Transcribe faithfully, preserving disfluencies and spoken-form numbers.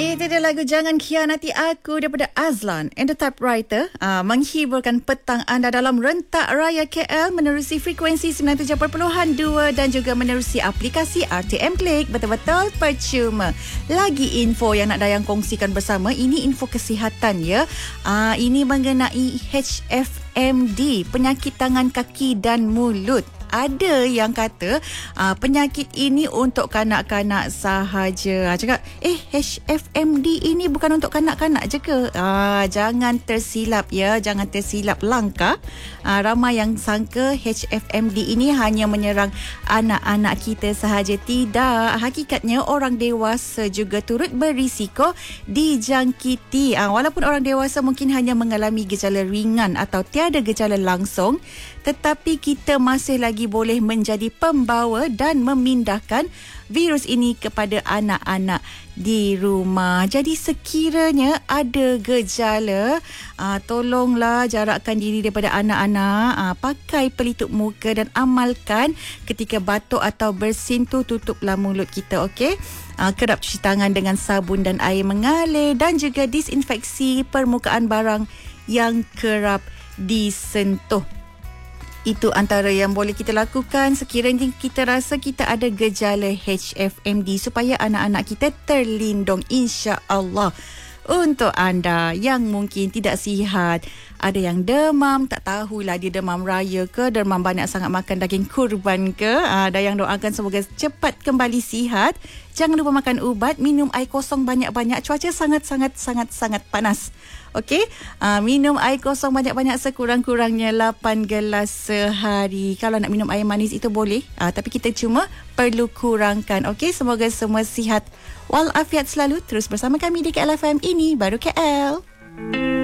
Itu dia lagu Jangan Khianati Aku daripada Azlan and the Typewriter, uh, menghiburkan petang anda dalam rentak raya K L menerusi frekuensi sembilan puluh tujuh perpuluhan dua dan juga menerusi aplikasi R T M Click. Betul-betul percuma. Lagi info yang nak Dayang kongsikan bersama, ini info kesihatan ya. Uh, ini mengenai H F M D, penyakit tangan, kaki dan mulut. Ada yang kata uh, penyakit ini untuk kanak-kanak sahaja. Cakap, eh H F M D ini bukan untuk kanak-kanak je ke? Uh, jangan tersilap ya, jangan tersilap langkah. Uh, ramai yang sangka H F M D ini hanya menyerang anak-anak kita sahaja. Tidak, hakikatnya orang dewasa juga turut berisiko dijangkiti. Uh, walaupun orang dewasa mungkin hanya mengalami gejala ringan atau tiada gejala langsung, tetapi kita masih lagi boleh menjadi pembawa dan memindahkan virus ini kepada anak-anak di rumah. Jadi sekiranya ada gejala, aa, tolonglah jarakkan diri daripada anak-anak. Aa, pakai pelitup muka dan amalkan ketika batuk atau bersin tu tutuplah mulut kita, okey? Aa, kerap cuci tangan dengan sabun dan air mengalir dan juga disinfeksi permukaan barang yang kerap disentuh. Itu antara yang boleh kita lakukan sekiranya kita rasa kita ada gejala H F M D supaya anak-anak kita terlindung, insya-Allah. Untuk anda yang mungkin tidak sihat, ada yang demam, tak tahulah dia demam raya ke, demam banyak sangat makan daging kurban ke. Ada yang doakan semoga cepat kembali sihat. Jangan lupa makan ubat, minum air kosong banyak-banyak. Cuaca sangat-sangat-sangat-sangat panas. Okey, uh, minum air kosong banyak-banyak, sekurang-kurangnya lapan gelas sehari. Kalau nak minum air manis itu boleh, uh, tapi kita cuma perlu kurangkan. Okey, semoga semua sihat walafiat selalu. Terus bersama kami di K L F M, ini baru K L.